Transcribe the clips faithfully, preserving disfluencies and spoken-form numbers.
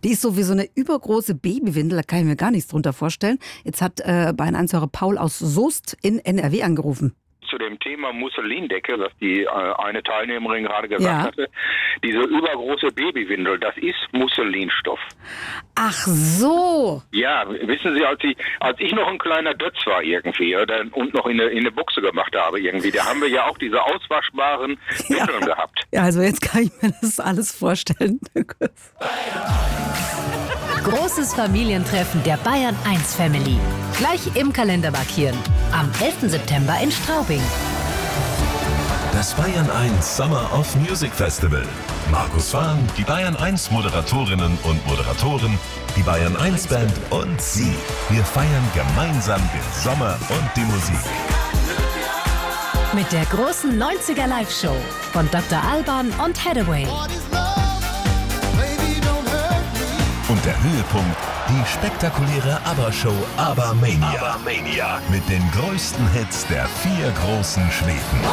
Die ist so wie so eine übergroße Babywindel, da kann ich mir gar nichts drunter vorstellen. Jetzt hat äh, Bayern eins Hörer Paul aus Soest in N R W angerufen. Zu dem Thema Musselindecke, was die äh, eine Teilnehmerin gerade gesagt Ja. hatte, diese übergroße Babywindel, das ist Musselinstoff. Ach so. Ja, wissen Sie, als ich, als ich noch ein kleiner Dötz war irgendwie oder, und noch in eine, in eine Buchse gemacht habe irgendwie, da haben wir ja auch diese auswaschbaren Windeln gehabt. Ja, also jetzt kann ich mir das alles vorstellen. Großes Familientreffen der Bayern eins Family. Gleich im Kalender markieren. Am elften September in Straubing. Das Bayern eins Summer of Music Festival. Markus Fahn, die Bayern eins Moderatorinnen und Moderatoren, die Bayern eins Band und Sie. Wir feiern gemeinsam den Sommer und die Musik. Mit der großen neunziger Live-Show von Doktor Alban und Hathaway. Und der Höhepunkt, die spektakuläre ABBA-Show ABBA-Mania. ABBA-Mania. Mit den größten Hits der vier großen Schweden.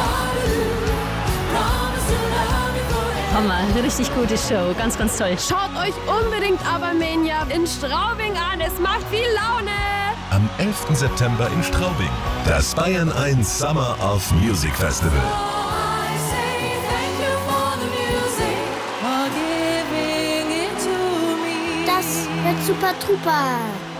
Hammer, richtig gute Show, ganz, ganz toll. Schaut euch unbedingt ABBA-Mania in Straubing an, es macht viel Laune. Am elften September in Straubing. Das Bayern eins Summer of Music Festival. Das wird super Trupa.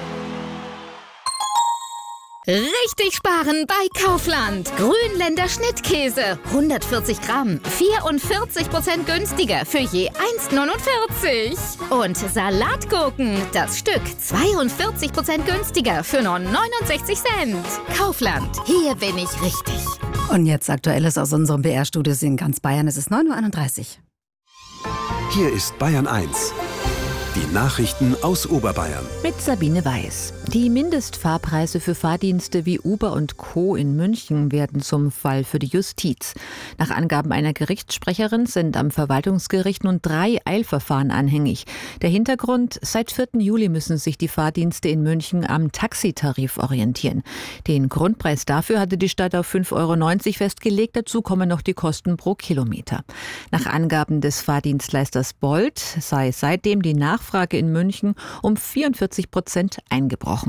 Richtig sparen bei Kaufland. Grünländer Schnittkäse. hundertvierzig Gramm. vierundvierzig Prozent günstiger für je eins neunundvierzig. Und Salatgurken. Das Stück zweiundvierzig Prozent günstiger für nur neunundsechzig Cent. Kaufland. Hier bin ich richtig. Und jetzt Aktuelles aus unserem B R-Studio in ganz Bayern. Es ist neun Uhr einunddreißig. Hier ist Bayern eins. Die Nachrichten aus Oberbayern. Mit Sabine Weiß. Die Mindestfahrpreise für Fahrdienste wie Uber und Co. in München werden zum Fall für die Justiz. Nach Angaben einer Gerichtssprecherin sind am Verwaltungsgericht nun drei Eilverfahren anhängig. Der Hintergrund: Seit vierten Juli müssen sich die Fahrdienste in München am Taxitarif orientieren. Den Grundpreis dafür hatte die Stadt auf fünf Euro neunzig festgelegt. Dazu kommen noch die Kosten pro Kilometer. Nach Angaben des Fahrdienstleisters Bolt sei seitdem die Nachfrage in München um vierundvierzig Prozent eingebrochen.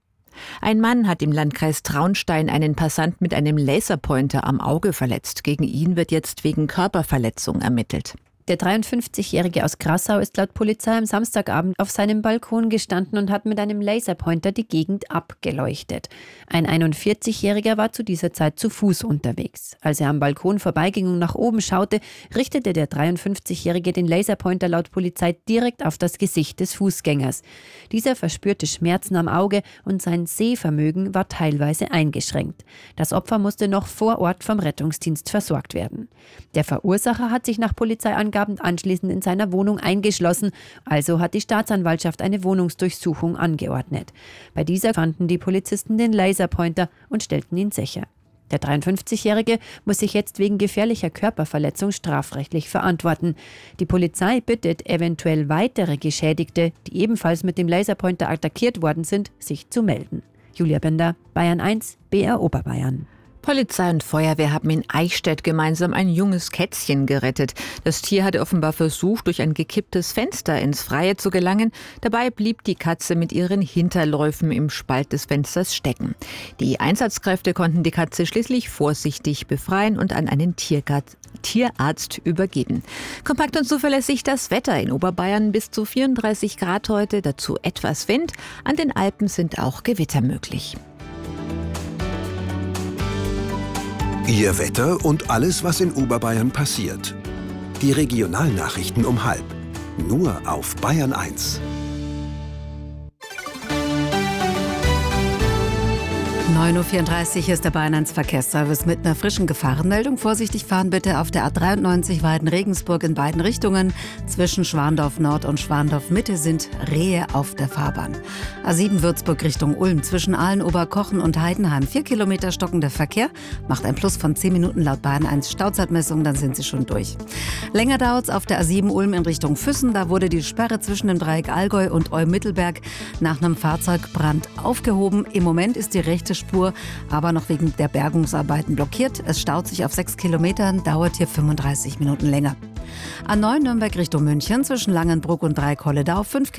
Ein Mann hat im Landkreis Traunstein einen Passant mit einem Laserpointer am Auge verletzt. Gegen ihn wird jetzt wegen Körperverletzung ermittelt. Der dreiundfünfzigjährige aus Grassau ist laut Polizei am Samstagabend auf seinem Balkon gestanden und hat mit einem Laserpointer die Gegend abgeleuchtet. Ein einundvierzigjähriger war zu dieser Zeit zu Fuß unterwegs. Als er am Balkon vorbeiging und nach oben schaute, richtete der dreiundfünfzigjährige den Laserpointer laut Polizei direkt auf das Gesicht des Fußgängers. Dieser verspürte Schmerzen am Auge und sein Sehvermögen war teilweise eingeschränkt. Das Opfer musste noch vor Ort vom Rettungsdienst versorgt werden. Der Verursacher hat sich nach Polizeiangaben anschließend in seiner Wohnung eingeschlossen, also hat die Staatsanwaltschaft eine Wohnungsdurchsuchung angeordnet. Bei dieser fanden die Polizisten den Laserpointer und stellten ihn sicher. Der dreiundfünfzigjährige muss sich jetzt wegen gefährlicher Körperverletzung strafrechtlich verantworten. Die Polizei bittet eventuell weitere Geschädigte, die ebenfalls mit dem Laserpointer attackiert worden sind, sich zu melden. Julia Bender, Bayern eins, B R Oberbayern. Polizei und Feuerwehr haben in Eichstätt gemeinsam ein junges Kätzchen gerettet. Das Tier hatte offenbar versucht, durch ein gekipptes Fenster ins Freie zu gelangen. Dabei blieb die Katze mit ihren Hinterläufen im Spalt des Fensters stecken. Die Einsatzkräfte konnten die Katze schließlich vorsichtig befreien und an einen Tierarzt Tierarzt übergeben. Kompakt und zuverlässig das Wetter in Oberbayern, bis zu vierunddreißig Grad heute, dazu etwas Wind. An den Alpen sind auch Gewitter möglich. Ihr Wetter und alles, was in Oberbayern passiert. Die Regionalnachrichten um halb. Nur auf Bayern eins. neun Uhr vierunddreißig ist der Bayern eins Verkehrsservice mit einer frischen Gefahrenmeldung. Vorsichtig fahren bitte auf der A dreiundneunzig Weiden-Regensburg in beiden Richtungen. Zwischen Schwandorf Nord und Schwandorf Mitte sind Rehe auf der Fahrbahn. A sieben Würzburg Richtung Ulm zwischen Aalen, Oberkochen und Heidenheim. Vier Kilometer stockender Verkehr, macht ein Plus von zehn Minuten laut Bayern eins Stauzeitmessung, dann sind Sie schon durch. Länger dauert es auf der A sieben Ulm in Richtung Füssen. Da wurde die Sperre zwischen dem Dreieck Allgäu und Eumittelberg nach einem Fahrzeugbrand aufgehoben. Im Moment ist die rechte Spur aber noch wegen der Bergungsarbeiten blockiert. Es staut sich auf sechs Kilometern, dauert hier fünfunddreißig Minuten länger. A neun Nürnberg Richtung München zwischen Langenbruck und Dreieck Holledau fünf